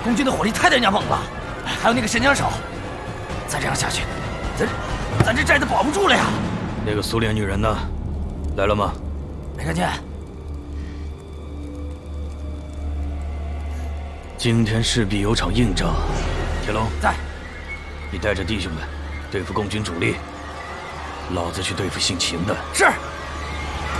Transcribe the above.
共军的火力太他娘猛了，还有那个神枪手，再这样下去，咱这寨子保不住了呀！ 那个苏联女人呢？来了吗？ 没看见。 今天势必有场硬仗。铁龙在， 你带着弟兄们对付共军主力，老子去对付姓秦的。 是。